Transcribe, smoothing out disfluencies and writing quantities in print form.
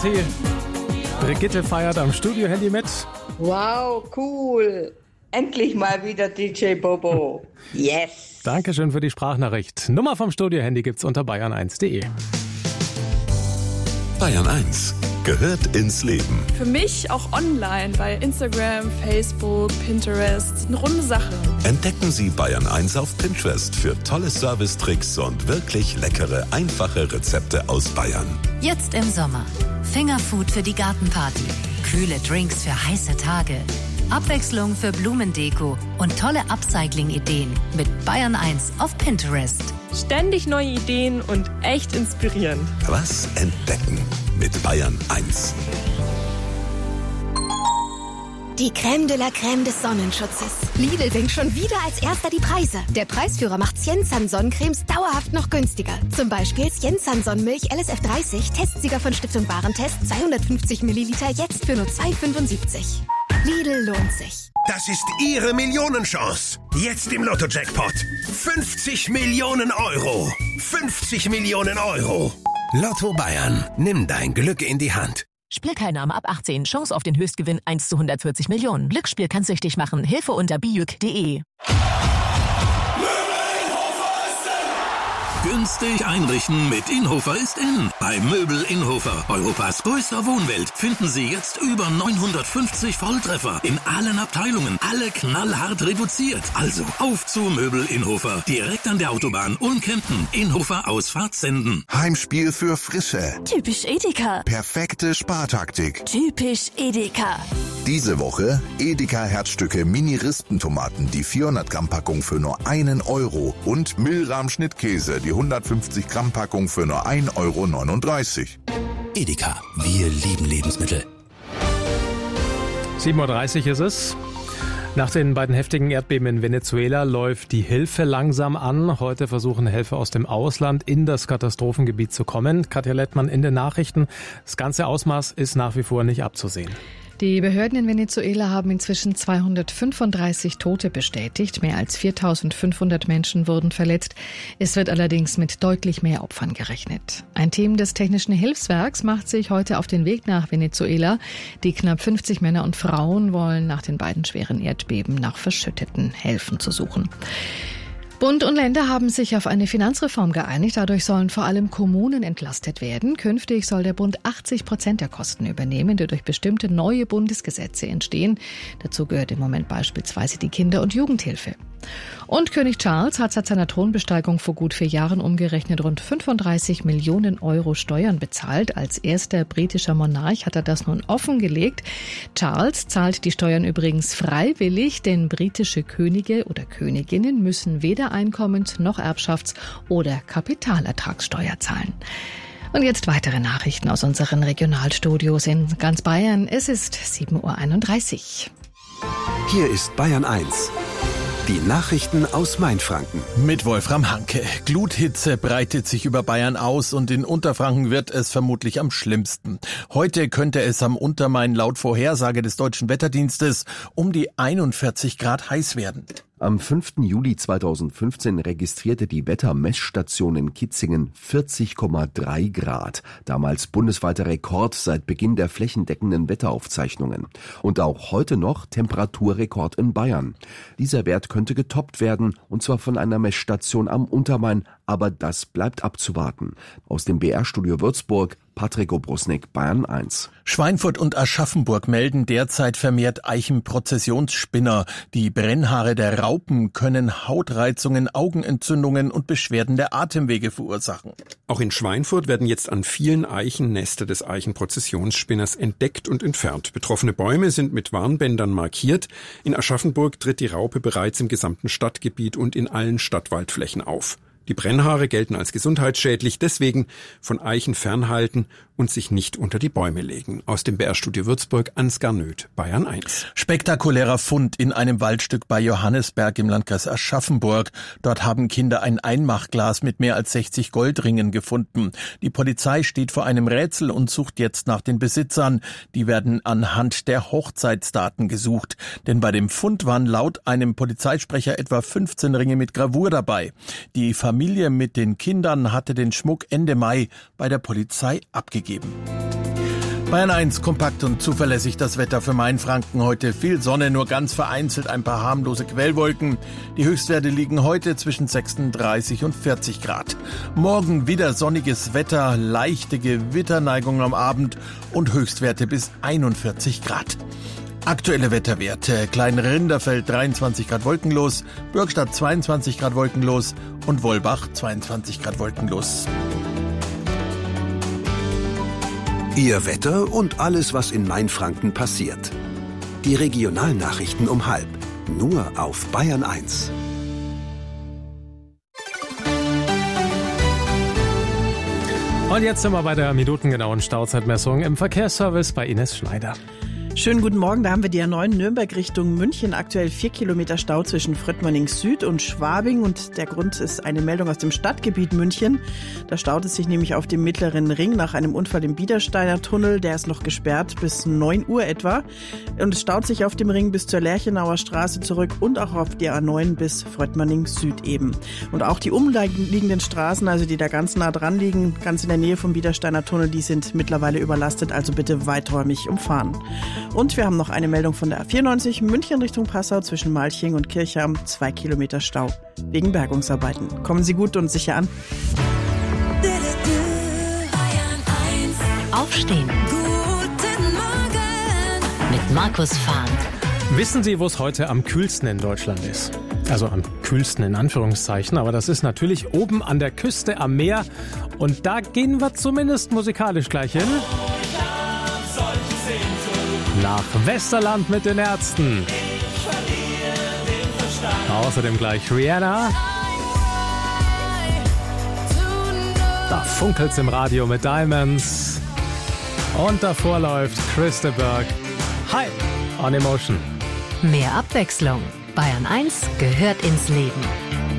Party. Brigitte feiert am Studio-Handy mit. Wow, cool. Endlich mal wieder DJ Bobo. Yes. Dankeschön für die Sprachnachricht. Nummer vom Studio-Handy gibt's unter bayern1.de. Bayern 1 gehört ins Leben. Für mich auch online bei Instagram, Facebook, Pinterest. Eine runde Sache. Entdecken Sie Bayern 1 auf Pinterest für tolle Service-Tricks und wirklich leckere, einfache Rezepte aus Bayern. Jetzt im Sommer. Fingerfood für die Gartenparty. Kühle Drinks für heiße Tage. Abwechslung für Blumendeko und tolle Upcycling-Ideen mit Bayern 1 auf Pinterest. Ständig neue Ideen und echt inspirierend. Was entdecken mit Bayern 1. Die Crème de la Crème des Sonnenschutzes. Lidl senkt schon wieder als erster die Preise. Der Preisführer macht Siensan Sonnencremes dauerhaft noch günstiger. Zum Beispiel Siensan Sonnenmilch LSF 30, Testsieger von Stiftung Warentest, 250 Milliliter, jetzt für nur 2,75. Lidl lohnt sich. Das ist Ihre Millionenchance. Jetzt im Lotto-Jackpot. 50 Millionen Euro. 50 Millionen Euro. Lotto Bayern. Nimm dein Glück in die Hand. Spielteilnahme ab 18. Chance auf den Höchstgewinn 1 zu 140 Millionen. Glücksspiel kann süchtig machen. Hilfe unter biüc.de. Günstig einrichten mit Inhofer ist in. Bei Möbel Inhofer, Europas größter Wohnwelt, finden Sie jetzt über 950 Volltreffer in allen Abteilungen. Alle knallhart reduziert. Also auf zu Möbel Inhofer. Direkt an der Autobahn Ulm-Kempten. Inhofer Ausfahrt Senden. Heimspiel für Frische. Typisch Edeka. Perfekte Spartaktik. Typisch Edeka. Diese Woche Edeka Herzstücke Mini-Rispentomaten, die 400 Gramm Packung für nur 1 Euro und Milram Schnittkäse, die 150 Gramm Packung für nur 1,39 Euro. Edeka. Wir lieben Lebensmittel. 7.30 Uhr ist es. Nach den beiden heftigen Erdbeben in Venezuela läuft die Hilfe langsam an. Heute versuchen Helfer aus dem Ausland in das Katastrophengebiet zu kommen. Katja Lettmann in den Nachrichten. Das ganze Ausmaß ist nach wie vor nicht abzusehen. Die Behörden in Venezuela haben inzwischen 235 Tote bestätigt. Mehr als 4.500 Menschen wurden verletzt. Es wird allerdings mit deutlich mehr Opfern gerechnet. Ein Team des Technischen Hilfswerks macht sich heute auf den Weg nach Venezuela. Die knapp 50 Männer und Frauen wollen nach den beiden schweren Erdbeben nach verschütteten Häfen zu suchen. Bund und Länder haben sich auf eine Finanzreform geeinigt. Dadurch sollen vor allem Kommunen entlastet werden. Künftig soll der Bund 80% der Kosten übernehmen, die durch bestimmte neue Bundesgesetze entstehen. Dazu gehört im Moment beispielsweise die Kinder- und Jugendhilfe. Und König Charles hat seit seiner Thronbesteigung vor gut 4 Jahren umgerechnet rund 35 Millionen Euro Steuern bezahlt. Als erster britischer Monarch hat er das nun offengelegt. Charles zahlt die Steuern übrigens freiwillig, denn britische Könige oder Königinnen müssen weder Einkommens- noch Erbschafts- oder Kapitalertragssteuer zahlen. Und jetzt weitere Nachrichten aus unseren Regionalstudios in ganz Bayern. Es ist 7.31 Uhr. Hier ist Bayern 1. Die Nachrichten aus Mainfranken. Mit Wolfram Hanke. Gluthitze breitet sich über Bayern aus und in Unterfranken wird es vermutlich am schlimmsten. Heute könnte es am Untermain laut Vorhersage des Deutschen Wetterdienstes um die 41 Grad heiß werden. Am 5. Juli 2015 registrierte die Wettermessstation in Kitzingen 40,3 Grad. Damals bundesweiter Rekord seit Beginn der flächendeckenden Wetteraufzeichnungen. Und auch heute noch Temperaturrekord in Bayern. Dieser Wert könnte getoppt werden, und zwar von einer Messstation am Untermain, aber das bleibt abzuwarten. Aus dem BR-Studio Würzburg, Patrick Obrusnik, Bayern 1. Schweinfurt und Aschaffenburg melden derzeit vermehrt Eichenprozessionsspinner. Die Brennhaare der Raupen können Hautreizungen, Augenentzündungen und Beschwerden der Atemwege verursachen. Auch in Schweinfurt werden jetzt an vielen Eichen Nester des Eichenprozessionsspinners entdeckt und entfernt. Betroffene Bäume sind mit Warnbändern markiert. In Aschaffenburg tritt die Raupe bereits im gesamten Stadtgebiet und in allen Stadtwaldflächen auf. Die Brennhaare gelten als gesundheitsschädlich, deswegen von Eichen fernhalten und sich nicht unter die Bäume legen. Aus dem BR-Studio Würzburg, Ansgar Nöth, Bayern 1. Spektakulärer Fund in einem Waldstück bei Johannesberg im Landkreis Aschaffenburg. Dort haben Kinder ein Einmachglas mit mehr als 60 Goldringen gefunden. Die Polizei steht vor einem Rätsel und sucht jetzt nach den Besitzern. Die werden anhand der Hochzeitsdaten gesucht. Denn bei dem Fund waren laut einem Polizeisprecher etwa 15 Ringe mit Gravur dabei. Die Familie mit den Kindern hatte den Schmuck Ende Mai bei der Polizei abgegeben. Bayern 1, kompakt und zuverlässig das Wetter für Mainfranken. Heute viel Sonne, nur ganz vereinzelt ein paar harmlose Quellwolken. Die Höchstwerte liegen heute zwischen 36 und 40 Grad. Morgen wieder sonniges Wetter, leichte Gewitterneigung am Abend und Höchstwerte bis 41 Grad. Aktuelle Wetterwerte: Kleinrinderfeld 23 Grad wolkenlos, Bürgstadt 22 Grad wolkenlos und Wollbach 22 Grad wolkenlos. Ihr Wetter und alles, was in Mainfranken passiert. Die Regionalnachrichten um 12:30. Nur auf Bayern 1. Und jetzt sind wir bei der minutengenauen Stauzeitmessung im Verkehrsservice bei Ines Schneider. Schönen guten Morgen, da haben wir die A9 Nürnberg Richtung München. Aktuell 4 Kilometer Stau zwischen Fröttmanning Süd und Schwabing. Und der Grund ist eine Meldung aus dem Stadtgebiet München. Da staut es sich nämlich auf dem mittleren Ring nach einem Unfall im Biedersteiner Tunnel. Der ist noch gesperrt bis 9 Uhr etwa. Und es staut sich auf dem Ring bis zur Lerchenauer Straße zurück und auch auf die A9 bis Fröttmanning Süd eben. Und auch die umliegenden Straßen, also die da ganz nah dran liegen, ganz in der Nähe vom Biedersteiner Tunnel, die sind mittlerweile überlastet. Also bitte weiträumig umfahren. Und wir haben noch eine Meldung von der A94 München Richtung Passau zwischen Malching und Kirchheim. 2 Kilometer Stau wegen Bergungsarbeiten. Kommen Sie gut und sicher an. Aufstehen. Guten Morgen. Mit Markus Fahnd. Wissen Sie, wo es heute am kühlsten in Deutschland ist? Also am kühlsten in Anführungszeichen, aber das ist natürlich oben an der Küste am Meer. Und da gehen wir zumindest musikalisch gleich hin. Nach Westerland mit den Ärzten. Außerdem gleich Rihanna. Da funkelt's im Radio mit Diamonds. Und davor läuft Chris de Burgh. High on Emotion. Mehr Abwechslung. Bayern 1 gehört ins Leben.